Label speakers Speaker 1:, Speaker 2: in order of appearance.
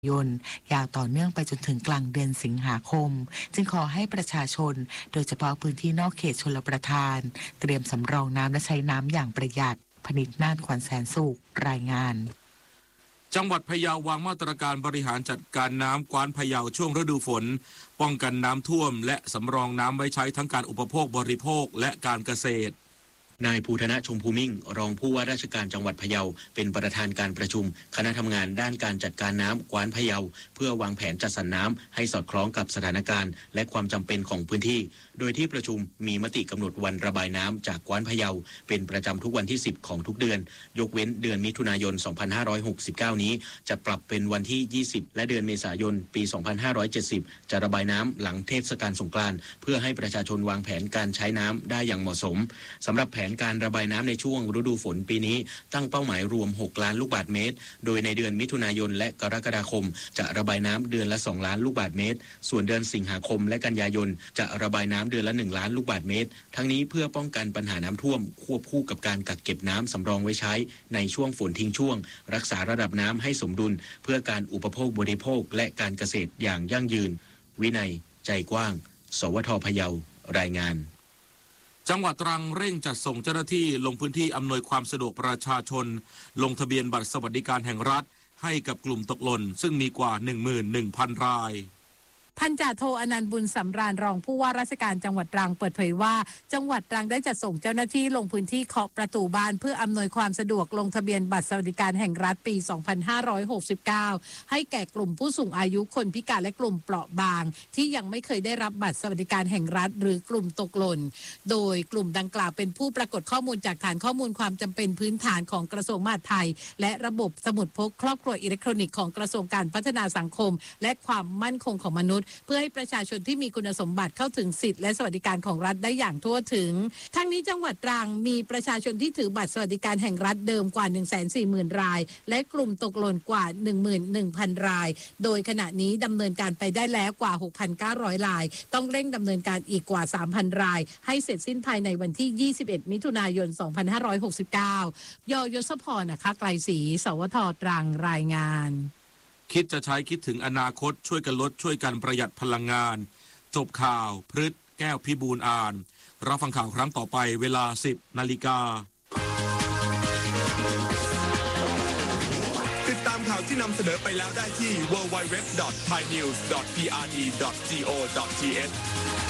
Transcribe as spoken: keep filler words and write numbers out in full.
Speaker 1: ยนยาวต่อเนื่องไปจนถึงกลางเดือนสิงหาคมจึงขอให้ประชาชนโดยเฉพาะพื้นที่นอกเขตชลประทานเตรียมสำรองน้ำและใช้น้ำอย่างประหยัดพนิษฐ์นาฏขวัญแสนสุขรายงาน
Speaker 2: จังหวัดพะเยาวางมาตรการบริหารจัดการน้ำกวานพะเยาช่วงฤดูฝนป้องกันน้ำท่วมและสำรองน้ำไว้ใช้ทั้งการอุปโภคบริโภคและการเกษตร
Speaker 3: นายภูธนะชมพูมิ่งรองผู้ว่าราชการจังหวัดพะเยาเป็นประธานการประชุมคณะทำงานด้านการจัดการน้ำกวานพะเยาเพื่อวางแผนจัดสรรน้ำให้สอดคล้องกับสถานการณ์และความจำเป็นของพื้นที่โดยที่ประชุมมีมติกำหนดวันระบายน้ำจากกวานพะเยาเป็นประจำทุกวันที่สิบของทุกเดือนยกเว้นเดือนมิถุนายนสองพันห้าร้อยหกสิบเก้านี้จะปรับเป็นวันที่ยี่สิบและเดือนเมษายนปีสองพันห้าร้อยเจ็ดสิบจะระบายน้ำหลังเทศกาลสงกรานต์เพื่อให้ประชาชนวางแผนการใช้น้ำได้อย่างเหมาะสมสำหรับแผนการระบายน้ำในช่วงฤดูฝนปีนี้ตั้งเป้าหมายรวมหกล้านลูกบาศก์เมตรโดยในเดือนมิถุนายนและกรกฎาคมจะระบายน้ำเดือนละสองล้านลูกบาศก์เมตรส่วนเดือนสิงหาคมและกันยายนจะระบายน้ำเดือนละหนึ่งล้านลูกบาศก์เมตรทั้งนี้เพื่อป้องกันปัญหาน้ำท่วมควบคู่กับการกักเก็บน้ำสำรองไว้ใช้ในช่วงฝนทิ้งช่วงรักษาระดับน้ำให้สมดุลเพื่อการอุปโภคบริโภคและการเกษตรอย่างยั่งยืนวินัยใจกว้างสวทพะเยารายงาน
Speaker 2: จังหวัดตรังเร่งจัดส่งเจ้าหน้าที่ลงพื้นที่อำนวยความสะดวกประชาชนลงทะเบียนบัตรสวัสดิการแห่งรัฐให้กับกลุ่มตกหล่นซึ่งมีกว่า หนึ่งหมื่นหนึ่งพัน ราย
Speaker 4: พันจ่าโทอนันต์บุญสำราญรองผู้ว่าราชการจังหวัดตรังเปิดเผยว่าจังหวัดตรังได้จัดส่งเจ้าหน้าที่ลงพื้นที่เคาะประตูบ้านเพื่ออำนวยความสะดวกลงทะเบียนบัตรสวัสดิการแห่งรัฐปีสองพันห้าร้อยหกสิบเก้าให้แก่กลุ่มผู้สูงอายุคนพิการและกลุ่มเปราะบางที่ยังไม่เคยได้รับบัตรสวัสดิการแห่งรัฐหรือกลุ่มตกหล่นโดยกลุ่มดังกล่าวเป็นผู้ปรากฏข้อมูลจากฐานข้อมูลความจำเป็นพื้นฐานของกระทรวงมหาดไทยและระบบสมุดพกครอบครัวอิเล็กทรอนิกส์ของกระทรวงการพัฒนาสังคมและความมั่นคงของมนุษย์เพื่อให้ประชาชนที่มีคุณสมบัติเข้าถึงสิทธิและสวัสดิการของรัฐได้อย่างทั่วถึงทั้งนี้จังหวัดตรังมีประชาชนที่ถือบัตรสวัสดิการแห่งรัฐเดิมกว่า หนึ่งแสนสี่หมื่น รายและกลุ่มตกหล่นกว่า หนึ่งหมื่นหนึ่งพัน รายโดยขณะนี้ดำเนินการไปได้แล้วกว่า หกพันเก้าร้อย รายต้องเร่งดำเนินการอีกกว่า สามพัน รายให้เสร็จสิ้นภายในวันที่ยี่สิบเอ็ดมิถุนายนสองพันห้าร้อยหกสิบเก้ายยศพรนะคะไกลศรีสวทตรังรายงาน
Speaker 2: คิดจะใช้คิดถึงอนาคตช่วยกันลดช่วยกันประหยัดพลังงานจบข่าวพฤษแก้วพิบูลอ่านรับฟังข่าวครั้งต่อไปเวลา สิบนาฬิกา
Speaker 5: ติดตามข่าวที่นำเสนอไปแล้วได้ที่ ดับเบิลยู ดับเบิลยู ดับเบิลยู ดอท ไทยนิวส์ ดอท พี อาร์ ดี ดอท จี โอ ดอท ที เอช